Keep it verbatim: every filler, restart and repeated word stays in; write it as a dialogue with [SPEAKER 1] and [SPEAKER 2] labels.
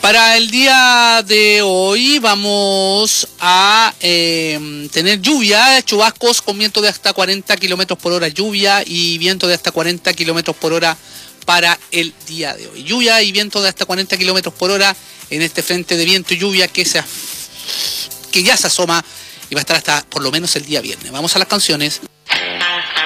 [SPEAKER 1] Para el día de hoy vamos a eh, tener lluvia, chubascos con viento de hasta cuarenta kilómetros por hora, lluvia y viento de hasta cuarenta kilómetros por hora para el día de hoy. Lluvia y viento de hasta cuarenta kilómetros por hora en este frente de viento y lluvia que, se, que ya se asoma y va a estar hasta por lo menos el día viernes. Vamos a las canciones.